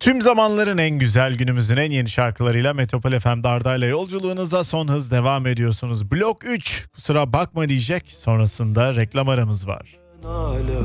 Tüm zamanların en güzel, günümüzün en yeni şarkılarıyla Metropol FM'de Arda'yla yolculuğunuza son hız devam ediyorsunuz. Blok 3 kusura bakma diyecek, sonrasında reklam aramız var.